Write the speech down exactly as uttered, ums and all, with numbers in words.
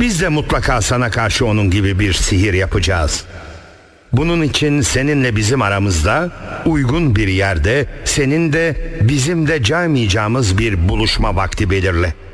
Biz de mutlaka sana karşı onun gibi bir sihir yapacağız. Bunun için seninle bizim aramızda uygun bir yerde, senin de bizim de caymayacağımız bir buluşma vakti belirle.